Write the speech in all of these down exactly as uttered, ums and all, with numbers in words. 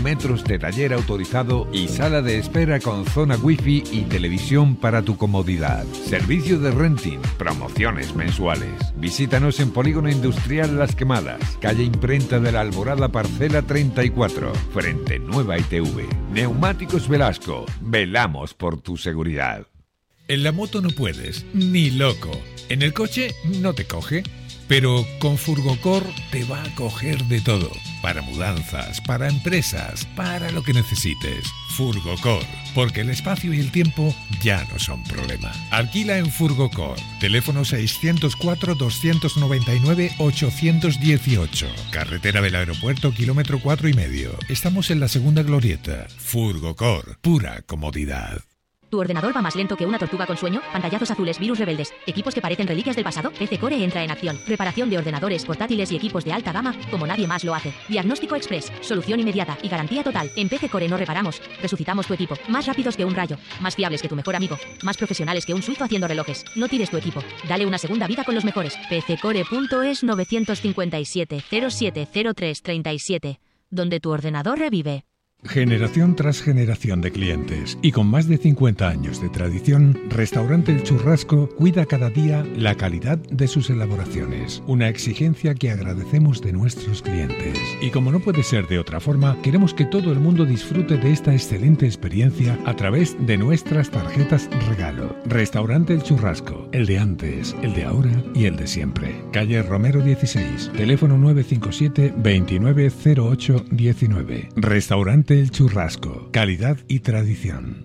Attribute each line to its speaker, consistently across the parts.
Speaker 1: metros de taller autorizado y sala de espera con zona wifi y televisión para tu comodidad. Servicio de renting, promociones mensuales. Visítanos en Polígono Industrial Las Quemadas, calle Imprenta de la Alborada, parcela treinta y cuatro, frente Nueva I T V. Neumáticos Velasco, velamos por tu seguridad.
Speaker 2: En la moto no puedes, ni loco. En el coche no te coge. Pero con Furgocor te va a coger de todo. Para mudanzas, para empresas, para lo que necesites. Furgocor, porque el espacio y el tiempo ya no son problema. Alquila en Furgocor. Teléfono seiscientos cuatro, doscientos noventa y nueve, ochocientos dieciocho. Carretera del Aeropuerto, kilómetro cuatro y medio. Estamos en la segunda glorieta. Furgocor, pura comodidad.
Speaker 3: ¿Tu ordenador va más lento que una tortuga con sueño? Pantallazos azules, virus rebeldes, equipos que parecen reliquias del pasado. P C Core entra en acción. Reparación de ordenadores portátiles y equipos de alta gama como nadie más lo hace. Diagnóstico express, solución inmediata y garantía total. En P C Core no reparamos, resucitamos tu equipo. Más rápidos que un rayo, más fiables que tu mejor amigo, más profesionales que un suizo haciendo relojes. No tires tu equipo, dale una segunda vida con los mejores. P C Core punto es nueve cinco siete, cero siete cero tres tres siete, donde tu ordenador revive.
Speaker 2: Generación tras generación de clientes y con más de cincuenta años de tradición, Restaurante El Churrasco cuida cada día la calidad de sus elaboraciones, una exigencia que agradecemos de nuestros clientes. Y como no puede ser de otra forma, queremos que todo el mundo disfrute de esta excelente experiencia a través de nuestras tarjetas regalo. Restaurante El Churrasco, el de antes, el de ahora y el de siempre. Calle Romero dieciséis, teléfono nueve cinco siete, veintinueve cero ocho diecinueve. Restaurante El Churrasco, calidad y tradición.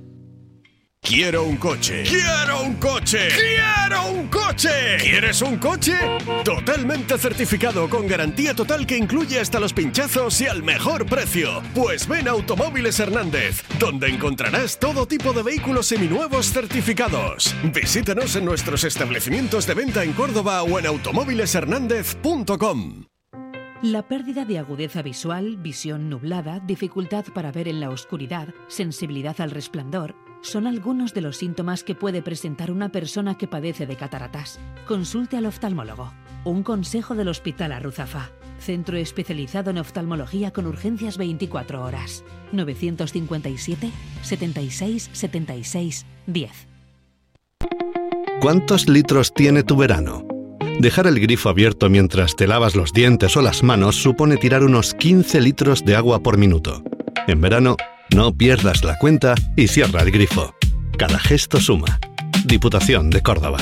Speaker 4: Quiero un coche. ¡Quiero un coche! ¡Quiero un coche! ¿Quieres un coche? Totalmente certificado, con garantía total que incluye hasta los pinchazos y al mejor precio. Pues ven a Automóviles Hernández, donde encontrarás todo tipo de vehículos seminuevos certificados. Visítanos en nuestros establecimientos de venta en Córdoba o en automóviles hernández punto com.
Speaker 5: La pérdida de agudeza visual, visión nublada, dificultad para ver en la oscuridad, sensibilidad al resplandor, son algunos de los síntomas que puede presentar una persona que padece de cataratas. Consulte al oftalmólogo. Un consejo del Hospital Arruzafa. Centro especializado en oftalmología con urgencias veinticuatro horas. nueve cinco siete, setenta y seis, setenta y seis, diez.
Speaker 6: ¿Cuántos litros tiene tu verano? Dejar el grifo abierto mientras te lavas los dientes o las manos supone tirar unos quince litros de agua por minuto. En verano, no pierdas la cuenta y cierra el grifo. Cada gesto suma. Diputación de Córdoba.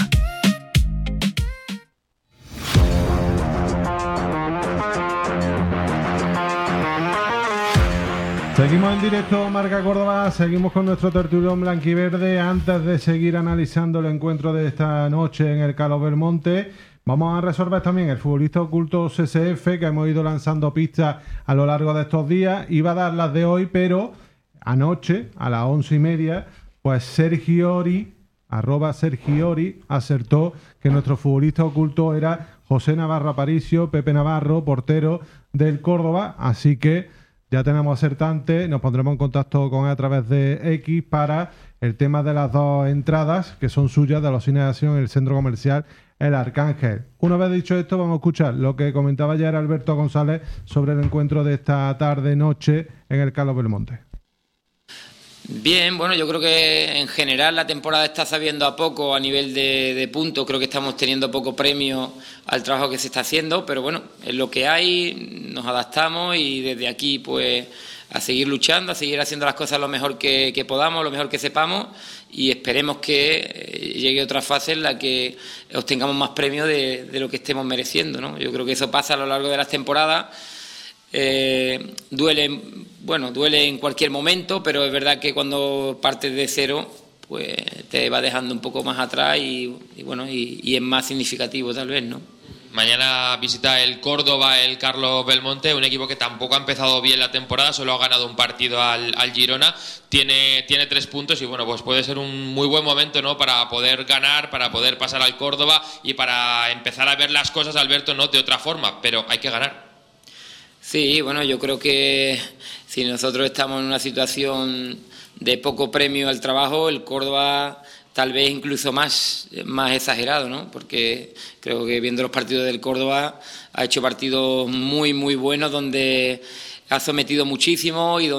Speaker 7: Seguimos en directo, Marca Córdoba, seguimos con nuestro tertulión blanquiverde. Antes de seguir analizando el encuentro de esta noche en el Carlos Belmonte, vamos a resolver también el futbolista oculto C S F, que hemos ido lanzando pistas a lo largo de estos días. Iba a dar las de hoy, pero anoche, a las once y media, pues Sergiori, arroba Sergiori, acertó que nuestro futbolista oculto era José Navarro Aparicio, Pepe Navarro, portero del Córdoba. Así que ya tenemos acertante, nos pondremos en contacto con él a través de X para el tema de las dos entradas que son suyas de los cines de acción en el centro comercial El Arcángel. Una vez dicho esto, vamos a escuchar lo que comentaba ayer Alberto González sobre el encuentro de esta tarde-noche en el Carlos Belmonte.
Speaker 8: Bien, bueno, yo creo que en general la temporada está sabiendo a poco a nivel de, de puntos. Creo que estamos teniendo poco premio al trabajo que se está haciendo, pero bueno, es lo que hay, nos adaptamos y desde aquí pues a seguir luchando, a seguir haciendo las cosas lo mejor que, que podamos, lo mejor que sepamos, y esperemos que llegue otra fase en la que obtengamos más premios de, de lo que estemos mereciendo, ¿no? Yo creo que eso pasa a lo largo de las temporadas. Eh, duele, bueno, duele en cualquier momento, pero es verdad que cuando partes de cero, pues te va dejando un poco más atrás y, y bueno, y, y es más significativo tal vez, ¿no?
Speaker 9: Mañana visita el Córdoba, el Carlos Belmonte, un equipo que tampoco ha empezado bien la temporada, solo ha ganado un partido al, al Girona, tiene, tiene tres puntos y bueno, pues puede ser un muy buen momento, ¿no?, para poder ganar, para poder pasar al Córdoba y para empezar a ver las cosas, Alberto, no de otra forma, pero hay que ganar.
Speaker 8: Sí, bueno, yo creo que si nosotros estamos en una situación de poco premio al trabajo, el Córdoba tal vez incluso más, más exagerado, ¿no? Porque creo que viendo los partidos del Córdoba ha hecho partidos muy, muy buenos donde ha sometido muchísimo y donde